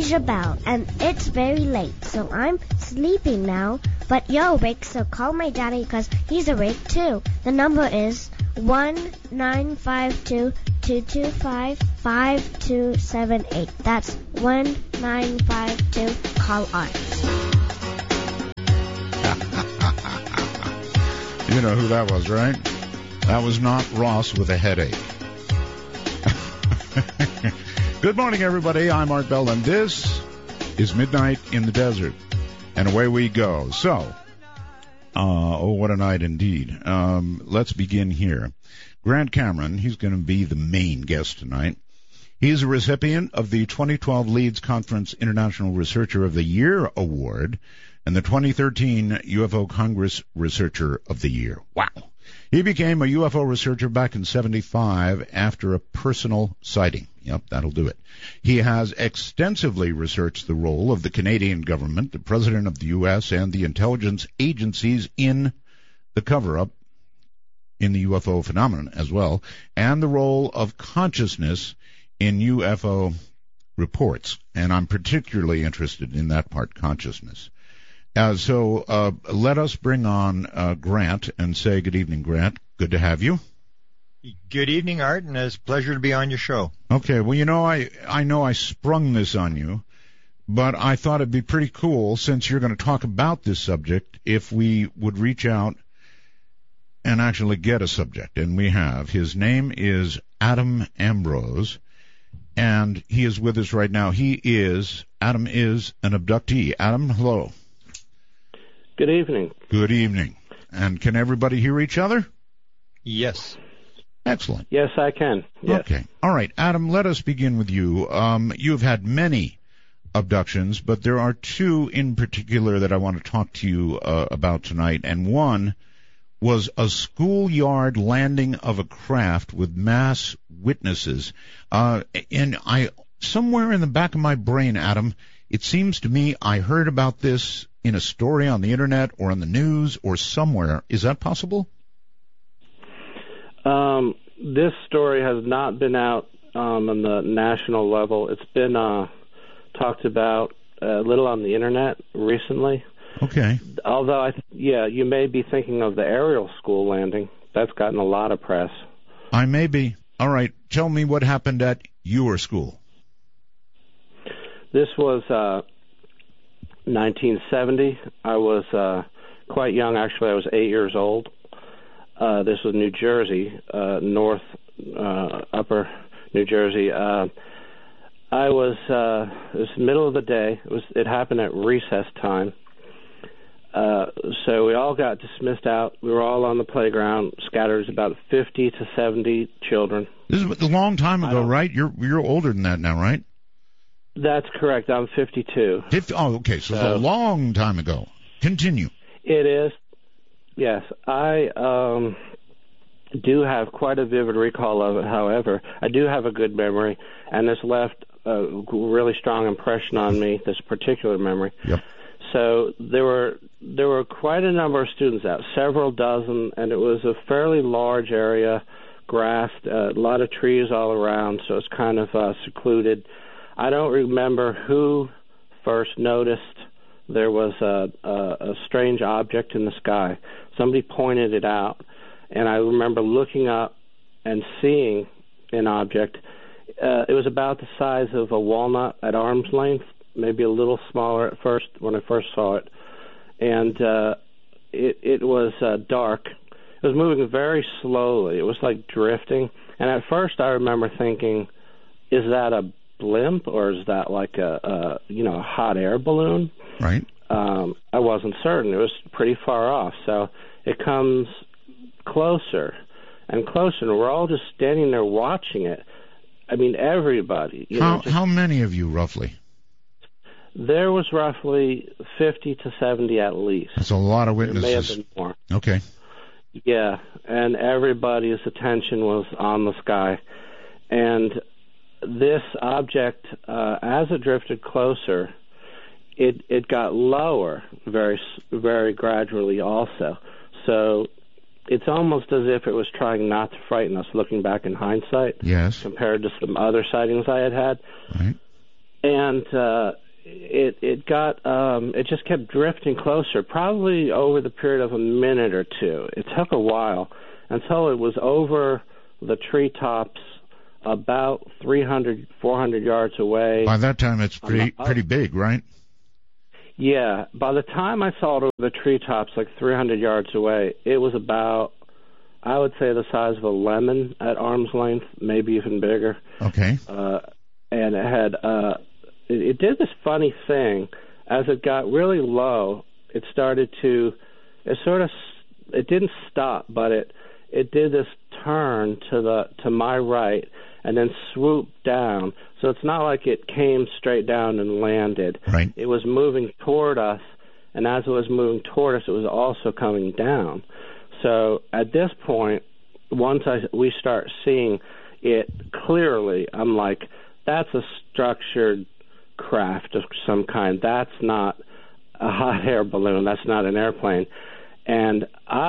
Jabal, and it's very late, so I'm sleeping now. But you're awake, so call my daddy because he's awake too. The number is 1-952-225-5278. That's 1952. Call Art. You know who that was, right? That was not Ross with a headache. Good morning, everybody. I'm Art Bell, and this is Midnight in the Desert. And away we go. So, what a night indeed. Let's begin here. Grant Cameron, he's going to be the main guest tonight. He's a recipient of the 2012 Leeds Conference International Researcher of the Year Award and the 2013 UFO Congress Researcher of the Year. Wow. He became a UFO researcher back in '75 after a personal sighting. Yep, that'll do it. He has extensively researched the role of the Canadian government, the President of the U.S., and the intelligence agencies in the cover-up in the UFO phenomenon as well, and the role of consciousness in UFO reports. And I'm particularly interested in that part, consciousness. So let us bring on Grant and say good evening, Grant. Good to have you. Good evening, Art, and it's a pleasure to be on your show. Okay, well, you know, I know I sprung this on you, but I thought it'd be pretty cool, since you're going to talk about this subject, if we would reach out and actually get a subject, and we have. His name is Adam Ambrose, and he is with us right now. Adam is an abductee. Adam, hello. Good evening. Good evening. And can everybody hear each other? Yes. Excellent. Yes, I can. Yes. Okay. All right. Adam, let us begin with you. You've had many abductions, but there are two in particular that I want to talk to you about tonight. And one was a schoolyard landing of a craft with mass witnesses. And somewhere in the back of my brain, Adam, it seems to me I heard about this in a story on the internet or on the news or somewhere. Is that possible? This story has not been out on the national level. It's been talked about a little on the internet recently. Okay. Although, you may be thinking of the Ariel school landing. That's gotten a lot of press. I may be. All right. Tell me what happened at your school. This was 1970. I was quite young, actually. I was 8 years old. This was New Jersey, upper New Jersey. It was middle of the day. It happened at recess time. So we all got dismissed out. We were all on the playground, scattered about 50 to 70 children. This is a long time ago, right? You're older than that now, right? That's correct. I'm 52. Okay. So it's a long time ago. Continue. It is. Yes. I do have quite a vivid recall of it. However, I do have a good memory, and this left a really strong impression on me, this particular memory. Yep. So there were quite a number of students out, several dozen, and it was a fairly large area, grassed, a lot of trees all around, so it's kind of secluded. I don't remember who first noticed there was a strange object in the sky. Somebody pointed it out, and I remember looking up and seeing an object. It was about the size of a walnut at arm's length, maybe a little smaller at first when I first saw it. And it was dark. It was moving very slowly. It was like drifting. And at first I remember thinking, is that a blimp or is that like a hot air balloon? Right. I wasn't certain. It was pretty far off. So it comes closer and closer, and we're all just standing there watching it. I mean, everybody. How many of you, roughly? There was roughly 50 to 70 at least. That's a lot of witnesses. There may have been more. Okay. Yeah, and everybody's attention was on the sky. And this object, as it drifted closer, it got lower very, very gradually also. So it's almost as if it was trying not to frighten us, looking back in hindsight. Yes. Compared to some other sightings I had had. Right. and it just kept drifting closer, probably over the period of a minute or two. It took a while until it was over the treetops about 300, 400 yards away. By that time, it's pretty big, right? Yeah. By the time I saw it over the treetops, like 300 yards away, it was about, I would say, the size of a lemon at arm's length, maybe even bigger. Okay. And it had, it did this funny thing. As it got really low, it started to, it didn't stop, but it did this turn to my right and then swooped down. So it's not like it came straight down and landed. Right. It was moving toward us, and as it was moving toward us, it was also coming down. So at this point, once we start seeing it clearly, I'm like, that's a structured craft of some kind. That's not a hot air balloon. That's not an airplane. And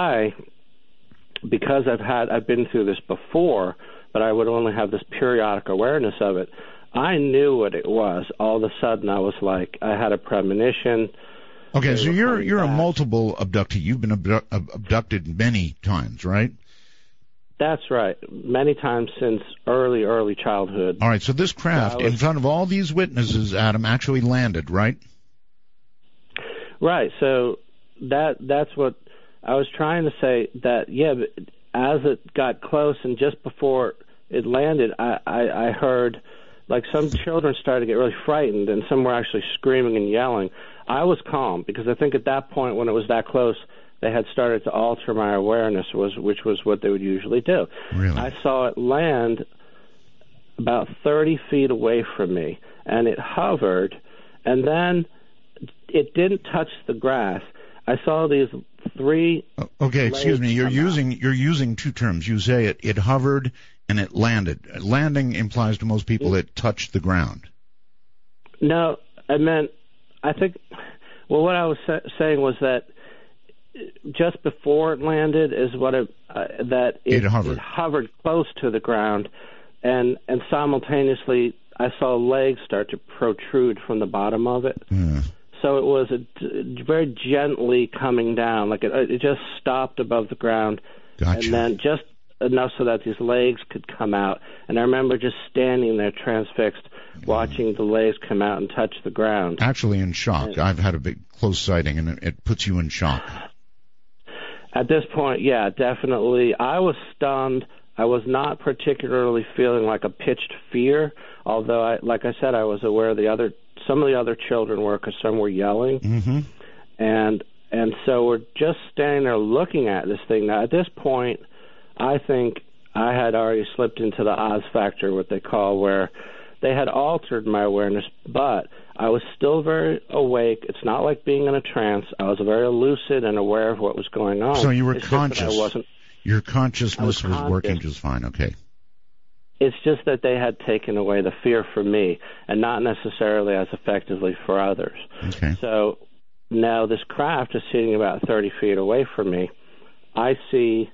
because I've been through this before, but I would only have this periodic awareness of it, I knew what it was. All of a sudden, I was like, I had a premonition. Okay, so you're a multiple abductee. You've been abducted many times, right? That's right. Many times since early childhood. All right, so this craft, in front of all these witnesses, Adam, actually landed, right? Right, so that's what I was trying to say, that, yeah, but as it got close and just before it landed, I heard, like, some children started to get really frightened, and some were actually screaming and yelling. I was calm, because I think at that point, when it was that close, they had started to alter my awareness, which was what they would usually do. Really? I saw it land about 30 feet away from me, and it hovered, and then it didn't touch the grass. I saw these three. Okay, excuse me. You're using two terms. You say it hovered and it landed. Landing implies to most people it touched the ground. No, I think. Well, what I was saying was that just before it landed is what it hovered. It hovered close to the ground, and simultaneously I saw legs start to protrude from the bottom of it. Yeah. So it was very gently coming down, like it just stopped above the ground, Gotcha. And then just enough so that these legs could come out. And I remember just standing there transfixed, watching the legs come out and touch the ground. Actually in shock. I've had a big close sighting, and it puts you in shock. At this point, yeah, definitely. I was stunned. I was not particularly feeling like a pitched fear, although, like I said, I was aware of some of the other children were, because some were yelling. Mm-hmm. And so we're just standing there looking at this thing. Now, at this point, I think I had already slipped into the Oz factor, what they call, where they had altered my awareness, but I was still very awake. It's not like being in a trance. I was very lucid and aware of what was going on. So you were conscious. Your consciousness was working just fine. Okay. It's just that they had taken away the fear from me, and not necessarily as effectively for others. Okay. So now this craft is sitting about 30 feet away from me. I see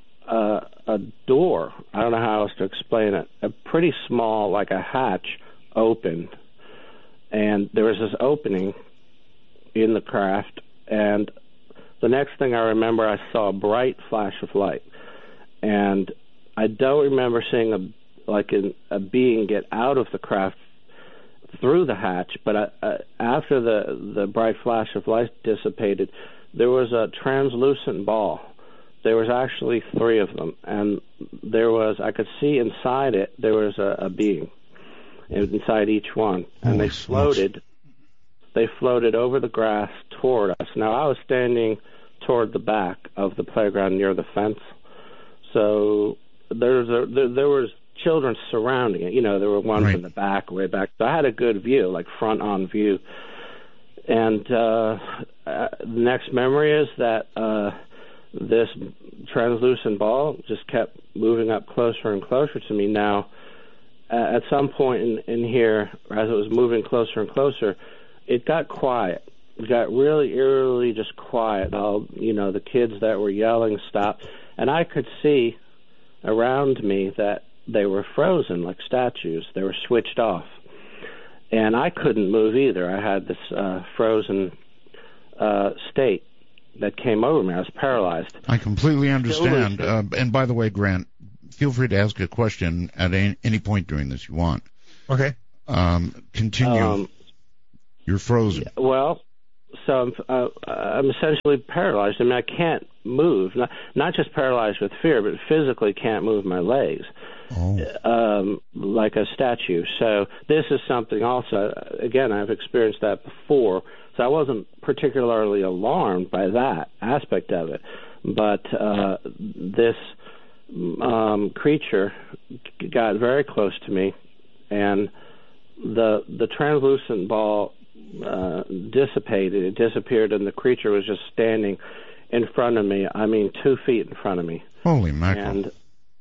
a door. I don't know how else to explain it. A pretty small, like a hatch, opened. And there was this opening in the craft, and the next thing I remember, I saw a bright flash of light. And I don't remember seeing a being get out of the craft through the hatch, but after the bright flash of light dissipated, there was a translucent ball. There was actually 3 of them, and I could see inside it, there was a being inside each one, and they floated over the grass toward us. Now, I was standing toward the back of the playground near the fence, so there was children surrounding it. You know, there were ones in the back, way back. So I had a good view, like front-on view. And the next memory is that this translucent ball just kept moving up closer and closer to me. Now, at some point in here, as it was moving closer and closer, it got quiet. It got really eerily just quiet. The kids that were yelling stopped. And I could see around me that they were frozen like statues. They were switched off. and I couldn't move either. I had this frozen state that came over me. I was paralyzed. I completely understand. And by the way, Grant, feel free to ask a question at any point during this you want. Okay. Continue. You're frozen. Well, so I'm essentially paralyzed. I mean, I can't move. Not just paralyzed with fear, but physically can't move my legs. Like a statue. So this is something also, again, I've experienced that before, so I wasn't particularly alarmed by that aspect of it. But this creature got very close to me, and the translucent ball dissipated. It disappeared, and the creature was just standing in front of me. I mean, 2 feet in front of me. Holy mackerel. And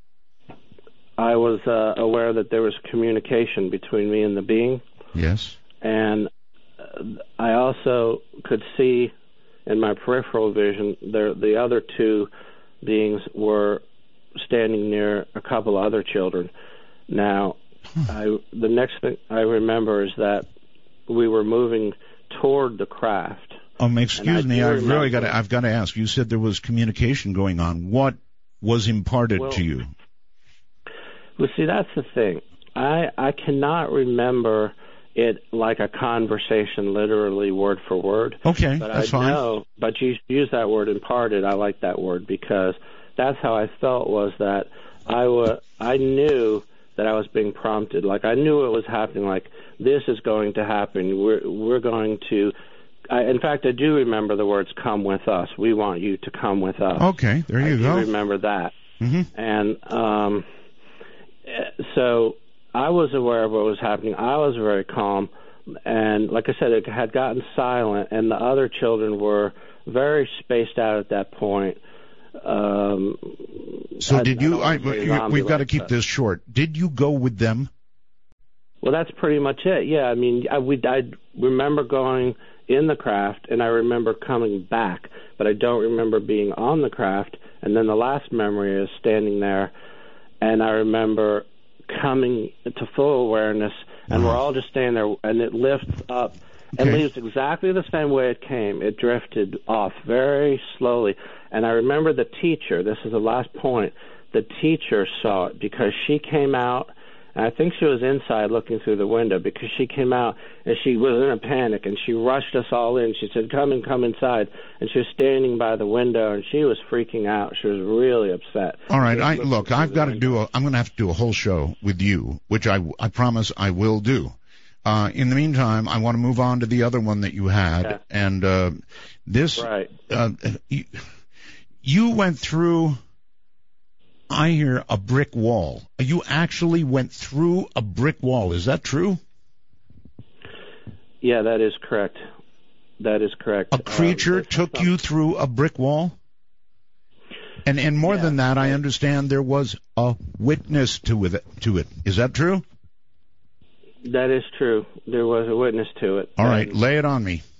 I was aware that there was communication between me and the being. Yes. And I also could see in my peripheral vision the other 2 beings were standing near a couple other children. Now, the next thing I remember is that we were moving toward the craft. Excuse me, I've got to ask. You said there was communication going on. What was imparted to you? Well, see, that's the thing. I cannot remember it like a conversation, literally word for word. Okay, but that's I fine. know, but you use that word imparted. I like that word because that's how I felt, was that I knew that I was being prompted. Like, I knew it was happening. Like, this is going to happen. We're going to. In fact, I do remember the words "come with us." We want you to come with us. Okay, there you go. I do remember that. Mm-hmm. And so I was aware of what was happening. I was very calm. And like I said, it had gotten silent, and the other children were very spaced out at that point. So did you? We've got to keep this short. Did you go with them? Well, that's pretty much it. Yeah, I mean, I remember going in the craft, and I remember coming back, but I don't remember being on the craft. And then the last memory is standing there, and I remember coming to full awareness, and we're all just standing there, and it lifts up and leaves exactly the same way it came. It drifted off very slowly. And I remember the teacher, this is the last point, the teacher saw it because she came out, and I think she was inside looking through the window, because she came out and she was in a panic, and she rushed us all in. She said, come inside. And she was standing by the window, and she was freaking out. She was really upset. All right, I'm going to have to do a whole show with you, which I promise I will do. In the meantime, I want to move on to the other one that you had, and this. Right. You went through, I hear, a brick wall. You actually went through a brick wall. Is that true? Yeah, that is correct. That is correct. A creature took you through a brick wall? And more than that, I understand there was a witness to it. Is that true? That is true. There was a witness to it. All right, lay it on me.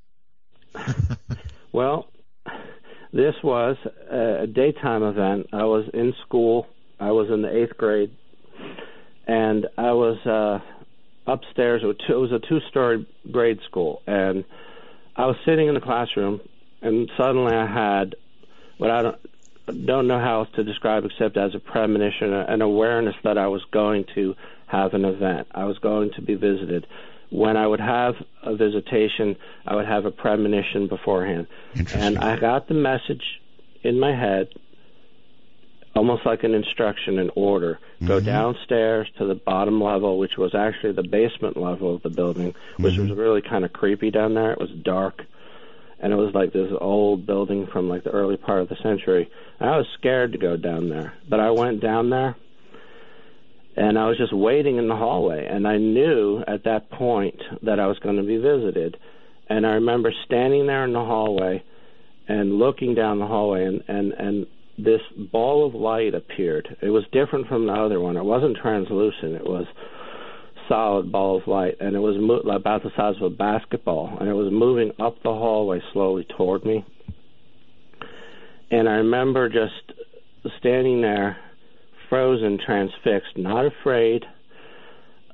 Well, this was a daytime event. I was in school. I was in the 8th grade, and I was upstairs. It was a 2-story grade school, and I was sitting in the classroom, and suddenly I had what I don't know how else to describe except as a premonition, an awareness that I was going to have an event. I was going to be visited. When I would have a visitation, I would have a premonition beforehand. And I got the message in my head, almost like an instruction, an order. Go downstairs to the bottom level, which was actually the basement level of the building, which was really kind of creepy down there. It was dark, and it was like this old building from like the early part of the century. And I was scared to go down there, but I went down there, and I was just waiting in the hallway, and I knew at that point that I was going to be visited. And I remember standing there in the hallway and looking down the hallway, and this ball of light appeared. It was different from the other one. It wasn't translucent. It was solid ball of light, and it was about the size of a basketball, and it was moving up the hallway slowly toward me. And I remember just standing there, frozen, transfixed, not afraid,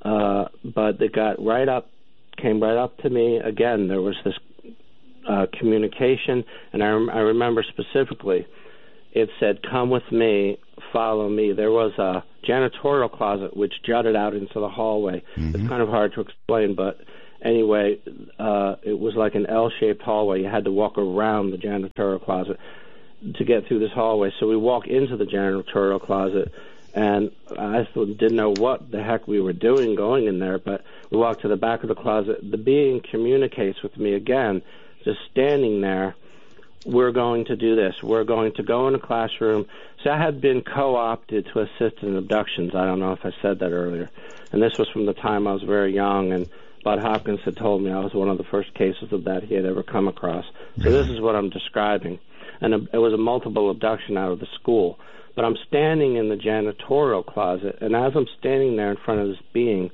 but they came right up to me. Again, there was this communication, and I remember specifically, it said, "Come with me, follow me." There was a janitorial closet which jutted out into the hallway. Mm-hmm. It's kind of hard to explain, but anyway, it was like an L-shaped hallway. You had to walk around the janitorial closet to get through this hallway. So we walk into the janitorial closet, and I didn't know what the heck we were doing going in there, but we walked to the back of the closet. The being communicates with me again, just standing there. We're going to do this. We're going to go in a classroom. So I had been co-opted to assist in abductions. I don't know if I said that earlier. And this was from the time I was very young, and Bud Hopkins had told me I was one of the first cases of that he had ever come across. So this is what I'm describing. And it was a multiple abduction out of the school. But I'm standing in the janitorial closet, and as I'm standing there in front of this being,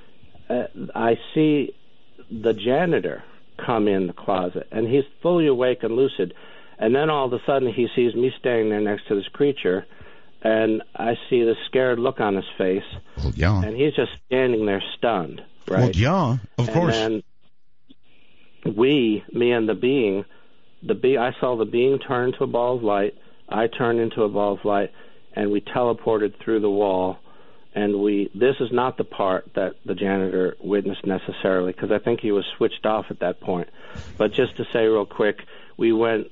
I see the janitor come in the closet, and he's fully awake and lucid. And then all of a sudden he sees me standing there next to this creature, and I see the scared look on his face. Well, yeah. And he's just standing there stunned, right? Well, yeah, of course. And then me and the being, I saw the being turn into a ball of light, I turned into a ball of light, and we teleported through the wall. And this is not the part that the janitor witnessed necessarily, because I think he was switched off at that point. But just to say real quick, we went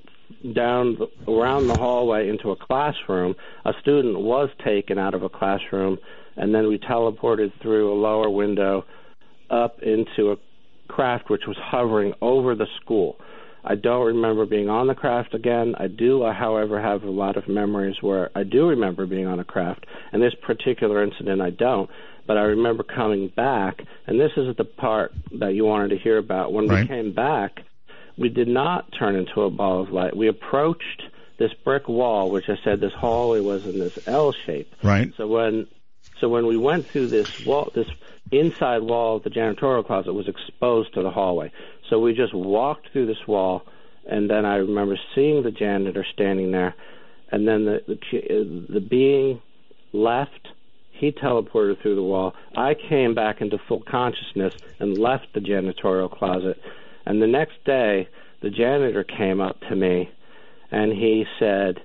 around the hallway into a classroom. A student was taken out of a classroom, and then we teleported through a lower window up into a craft which was hovering over the school. I don't remember being on the craft again. I do, however, have a lot of memories where I do remember being on a craft, and this particular incident I don't, but I remember coming back, and this is the part that you wanted to hear about. When we came back, we did not turn into a ball of light. We approached this brick wall, which I said this hallway was in this L shape. Right. So when we went through this wall, this inside wall of the janitorial closet was exposed to the hallway. So we just walked through this wall, and then I remember seeing the janitor standing there, and then the being left. He teleported through the wall. I came back into full consciousness and left the janitorial closet. And the next day, the janitor came up to me, and he said,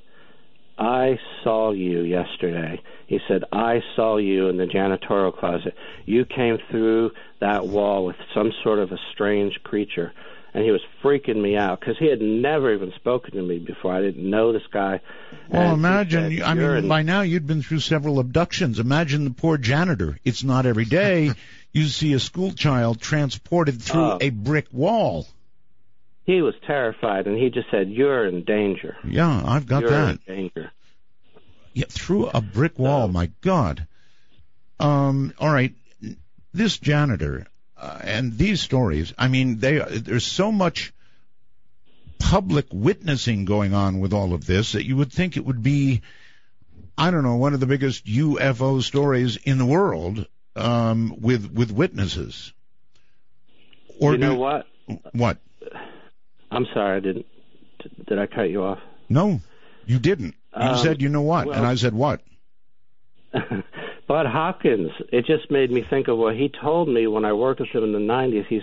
"I saw you yesterday." He said, "I saw you in the janitorial closet. You came through that wall with some sort of a strange creature." And he was freaking me out because he had never even spoken to me before. I didn't know this guy. Well, imagine, by now you'd been through several abductions. Imagine the poor janitor. It's not every day you see a school child transported through a brick wall. He was terrified, and he just said, "You're in danger." Yeah, I've got You're that. in danger. Yeah, through a brick wall, my God. All right, this janitor and these stories, I mean, there's so much public witnessing going on with all of this that you would think it would be, I don't know, one of the biggest UFO stories in the world with witnesses. Or you know what? What? I'm sorry, did I cut you off? No, you didn't. You said, you know what? Well, and I said, what? Bud Hopkins, it just made me think of what he told me when I worked with him in the 90s. He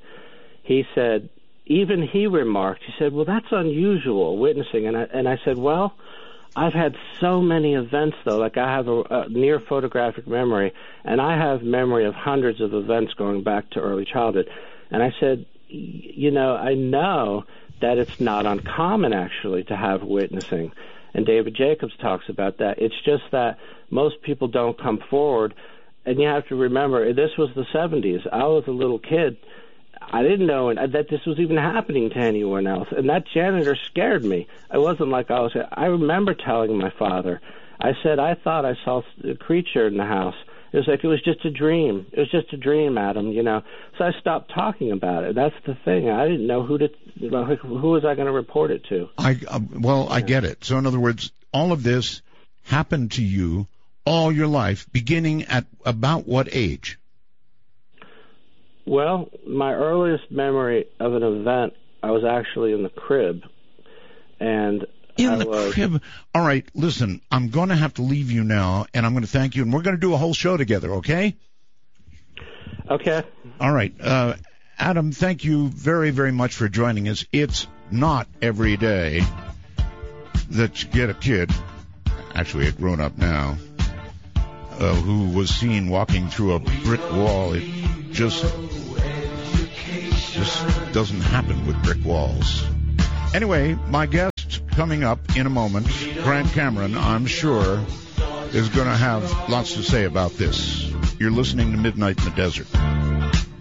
said, even he remarked, he said, "Well, that's unusual, witnessing." And I said, "Well, I've had so many events, though. Like, I have a near photographic memory, and I have memory of hundreds of events going back to early childhood." And I said, I know that it's not uncommon, actually, to have witnessing. And David Jacobs talks about that. It's just that most people don't come forward. And you have to remember, this was the 70s. I was a little kid. I didn't know that this was even happening to anyone else. And that janitor scared me. It wasn't like I remember telling my father. I said, "I thought I saw a creature in the house." It was like, "It was just a dream. It was just a dream, Adam, So I stopped talking about it. That's the thing. I didn't know who was I going to report it to. I get it. So in other words, all of this happened to you all your life, beginning at about what age? Well, my earliest memory of an event, I was actually in the crib. And crib. All right, listen, I'm going to have to leave you now, and I'm going to thank you, and we're going to do a whole show together, okay? Okay. All right. Adam, thank you very, very much for joining us. It's not every day that you get a kid, actually a grown-up now, who was seen walking through a brick wall. It just doesn't happen with brick walls. Anyway, my guest coming up in a moment, Grant Cameron, I'm sure, is going to have lots to say about this. You're listening to Midnight in the Desert.